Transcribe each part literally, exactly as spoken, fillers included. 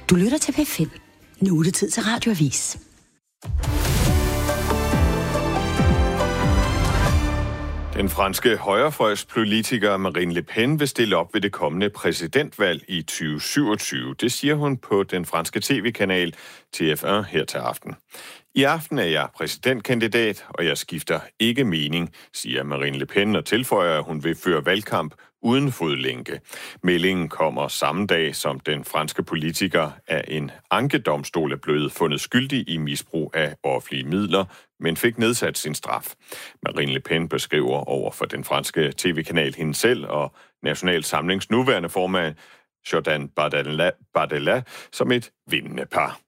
Du lytter til P fem. Nu er det tid til Radioavis. Den franske højrefløjspolitiker Marine Le Pen vil stille op ved det kommende præsidentvalg i tyve syvogtyve. Det siger hun på den franske tv-kanal T F et her til aften. I aften er jeg præsidentkandidat, og jeg skifter ikke mening, siger Marine Le Pen og tilføjer, at hun vil føre valgkamp uden fodlænke. Meldingen kommer samme dag, som den franske politiker af en ankedomstol er blevet fundet skyldig i misbrug af offentlige midler, men fik nedsat sin straf. Marine Le Pen beskriver over for den franske tv-kanal hende selv og National Samlings nuværende formand Jordan Bardella, Bardella som et vindende par.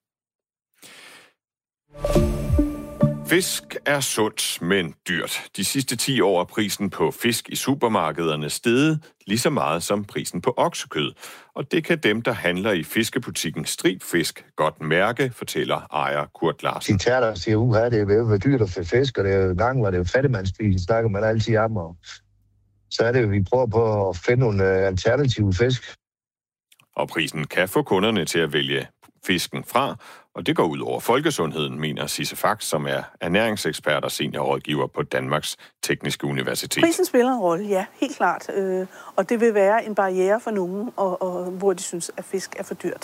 Fisk er sundt, men dyrt. De sidste ti år er prisen på fisk i supermarkederne steget lige så meget som prisen på oksekød. Og det kan dem, der handler i fiskebutikken Stribfisk, godt mærke, fortæller ejer Kurt Larsen. De tager der og siger, uha, det er jo dyrt at få fisk, og det er jo gang, var det jo fattigmandsspil, snakker man altid om. Og så er det jo, vi prøver på at finde nogle alternative fisk. Og prisen kan få kunderne til at vælge fisken fra, og det går ud over folkesundheden, mener Sisse Fax, som er ernæringsekspert og seniorrådgiver på Danmarks Tekniske Universitet. Prisen spiller en rolle, ja, helt klart. Øh, og det vil være en barriere for nogen, og, og, hvor de synes, at fisk er for dyrt.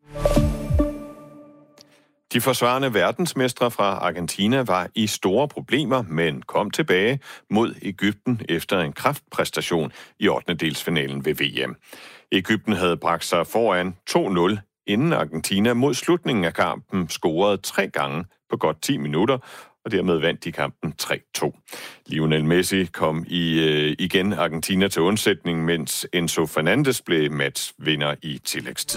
De forsvarende verdensmestre fra Argentina var i store problemer, men kom tilbage mod Egypten efter en kraftpræstation i ottendedelsfinalen ved V M. Egypten havde bragt sig foran to nul, inden Argentina mod slutningen af kampen scorede tre gange på godt ti minutter, og dermed vandt de kampen tre to. Lionel Messi kom i, øh, igen Argentina til undsætning, mens Enzo Fernandez blev matchvinder i tillægstid.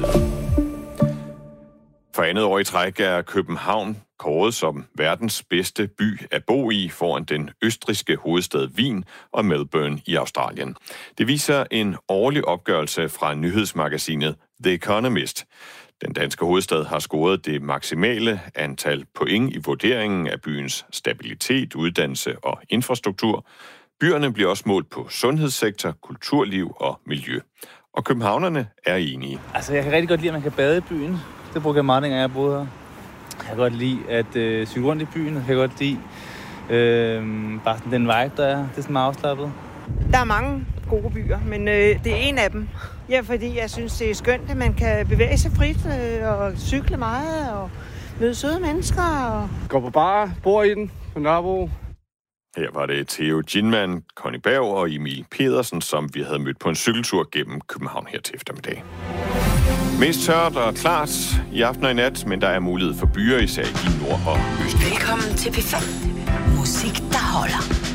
For andet år i træk er København kåret som verdens bedste by at bo i foran den østrigske hovedstad Wien og Melbourne i Australien. Det viser en årlig opgørelse fra nyhedsmagasinet The Economist. Den danske hovedstad har scoret det maksimale antal point i vurderingen af byens stabilitet, uddannelse og infrastruktur. Byerne bliver også målt på sundhedssektor, kulturliv og miljø. Og københavnerne er enige. Altså, jeg kan rigtig godt lide, at man kan bade i byen. Det bruger jeg meget, dengang jeg boede her. Jeg kan godt lide at øh, cykle rundt i byen. Jeg kan godt lide øh, bare sådan den vibe, der er. Det er sådan meget afslappet. Der er mange gode byer, men øh, det er en af dem. Ja, fordi jeg synes, det er skønt, at man kan bevæge sig frit øh, og cykle meget og møde søde mennesker. Og... Går på bar, bor i den på Nørrebro. Her var det Theo Ginman, Conny Berg og Emil Pedersen, som vi havde mødt på en cykeltur gennem København her til eftermiddag. Mest tørt og klart i aften og i nat, men der er mulighed for byer, især i nord og øst. Velkommen til P fem. Musik, der holder.